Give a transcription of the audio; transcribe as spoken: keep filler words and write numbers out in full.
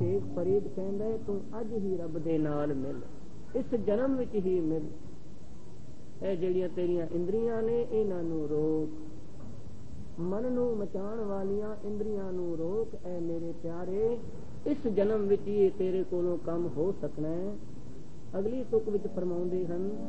ਸ਼ੇਖ ਫਰੀਦ ਕਹਿੰਦਾ ਤੂੰ ਅੱਜ ਹੀ ਰੱਬ ਦੇ ਨਾਲ ਮਿਲ, ਇਸ ਜਨਮ ਵਿੱਚ ਹੀ ਮਿਲ। ਇਹ ਜਿਹੜੀਆਂ ਤੇਰੀਆਂ ਇੰਦਰੀਆਂ ਨੇ ਇਹਨਾਂ ਨੂੰ ਰੋਕ, ਮਨ ਨੂੰ ਮਚਾਉਣ ਵਾਲੀਆਂ ਇੰਦਰੀਆਂ ਨੂੰ ਰੋਕ। ਐ ਮੇਰੇ ਪਿਆਰੇ, ਇਸ ਜਨਮ ਵਿੱਚ ਹੀ ਤੇਰੇ ਕੋਲੋਂ ਕੰਮ ਹੋ ਸਕਣਾ ਹੈ। ਅਗਲੀ ਤੁਕ ਵਿੱਚ ਫਰਮਾਉਂਦੇ ਹਨ,